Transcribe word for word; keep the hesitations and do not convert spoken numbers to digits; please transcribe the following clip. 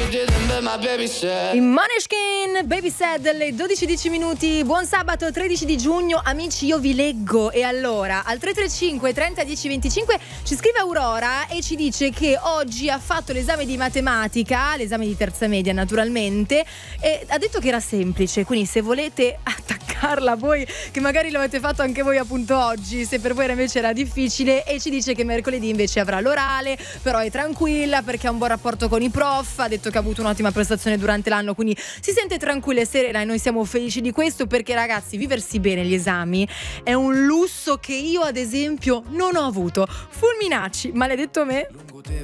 In Måneskin, Baby Sad, alle dodici e dieci minuti. Buon sabato tredici di giugno, amici, io vi leggo. E allora al tre tre cinque trenta dieci venticinque ci scrive Aurora e ci dice che oggi ha fatto l'esame di matematica, l'esame di terza media naturalmente, e ha detto che era semplice, quindi se volete attaccarla voi, che magari lo avete fatto anche voi appunto oggi, se per voi invece era difficile, e ci dice che mercoledì invece avrà l'orale, però è tranquilla perché ha un buon rapporto con i prof, ha detto che ha avuto un'ottima prestazione durante l'anno, quindi si sente tranquilla e serena, e noi siamo felici di questo, perché ragazzi, viversi bene gli esami è un lusso che io ad esempio non ho avuto. Fulminacci, maledetto me.